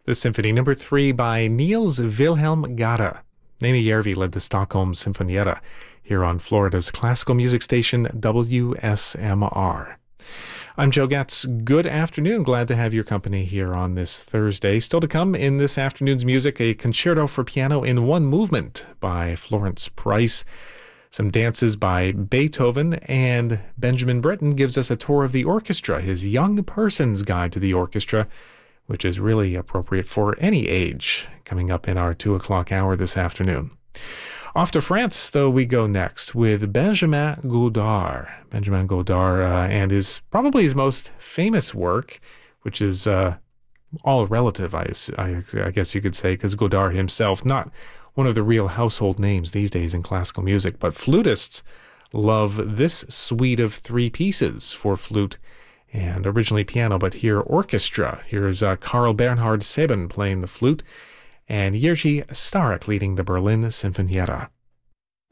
The Symphony Number 3 by Niels Wilhelm Gade. Naimi Järvi led the Stockholm Sinfonietta here on Florida's classical music station WSMR. I'm Joe Getz. Good afternoon. Glad to have your company here on this Thursday. Still to come in this afternoon's music, a concerto for piano in one movement by Florence Price, some dances by Beethoven, and Benjamin Britten gives us a tour of the orchestra, his young person's guide to the orchestra, which is really appropriate for any age, coming up in our 2 o'clock hour this afternoon. Off to France, though, we go next with Benjamin Godard. Benjamin Godard and probably his most famous work, which is all relative, I guess you could say, because Godard himself, not one of the real household names these days in classical music, but flutists love this suite of 3 pieces for flute and originally piano, but here orchestra. Here's Carl Bernhard Seben playing the flute and Jiří Starek leading the Berlin Sinfonietta.